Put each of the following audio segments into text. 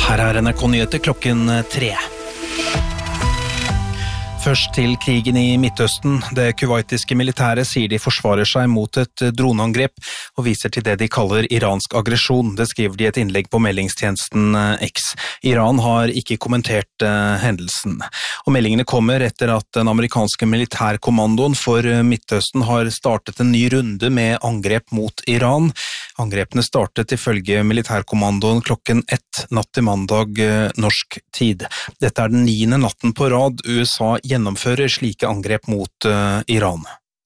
Her NRK Nyheter klokken 3. Først til krigen i Midtøsten. Det kuwaitiske militæret sier de forsvarer seg mot et droneangrep og viser til det de kaller iransk aggresjon. Det skriver de i et innlegg på meldingstjenesten X. Iran har ikke kommentert hendelsen. Og meldingene kommer etter at den amerikanske militærkommandoen for Midtøsten har startet en ny runde med angrep mot Iran. Angrepene startet ifølge militærkommandoen klokken 1 natt til mandag norsk tid. Dette er den 9. natten på rad USA gjennomfører slike angrep mot Iran.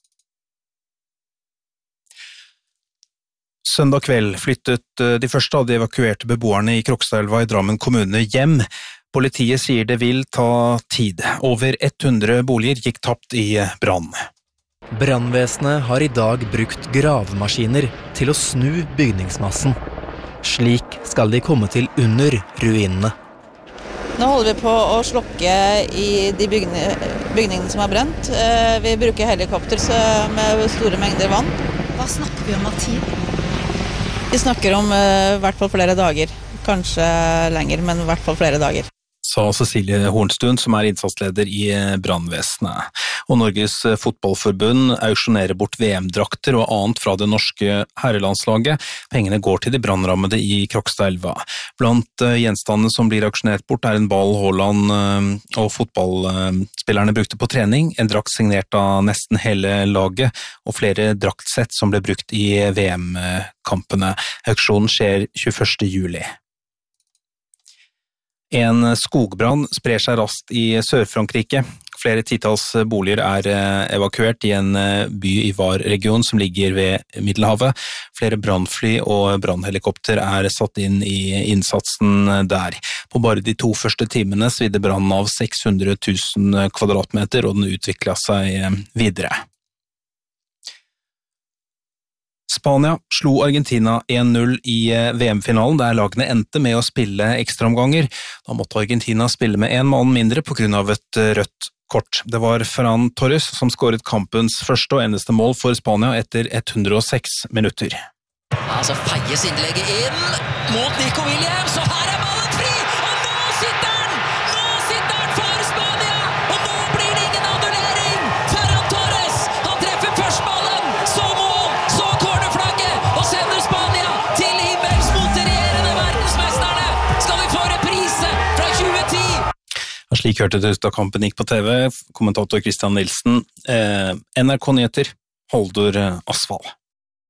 Søndag kveld flyttet de første av de evakuerte beboerne i Krokstadelva i Drammen kommune hjem. Politiet sier det vil ta tid. Over 100 boliger gikk tapt i brann. Brannvesenet har i dag brukt gravemaskiner til å snu bygningsmassen. Slik skal de komme til under ruinene. Nå holder vi på å slokke i de bygningene som er brent. Vi bruker helikopter med store mengder vann. Hva snakker vi om av tid? Vi snakker om i hvert fall flere dager. Kanskje lenger, men i hvert fall flere dager. Sa Cecilie Hornstuen, som er innsatsleder i brannvesenet. Og Norges fotballforbund auksjonerer bort VM-drakter og annet fra det norske herrelandslaget. Pengene går til de brannrammede i Krokstadelva. Blant gjenstandene som blir auksjonert bort er en ball Haaland og fotballspillerne brukte på trening, en drakt signert av nesten hele laget, og flere draktsett som ble brukt i VM-kampene. Auksjonen skjer 21. juli. En skogbrann sprer seg raskt i Sør-Frankrike. Flere titalls boliger er evakuert i en by i Var-regionen som ligger ved Middelhavet. Flere brannfly og brannhelikopter er satt inn i innsatsen der. På bare de 2 første timene svidde brannen av 600 000 kvadratmeter, og den utviklet seg videre. Spania slo Argentina 1-0 i VM-finalen, der lagene endte med å spille ekstraomganger. Da måtte Argentina spille med en mann mindre på grunn av et rødt kort. Det var Ferran Torres som skåret kampens første og eneste mål for Spania etter 106 minutter. Så feies innlegget inn mot Nico Williams, og her er ballen fri! Og nå sitter den! Nå sitter den for Spania! Og nå blir det ingen annullering! Ferran Torres, han treffer først ballen, så mål, så cornerflagget, og sender Spania til himmels mot de regjerende verdensmesterne! Skal vi få reprise fra 2010? Slik hørte det ut da kampen gikk på TV. Kommentator Christian Nilsen. NRK Nyheter, Haldor Asfald.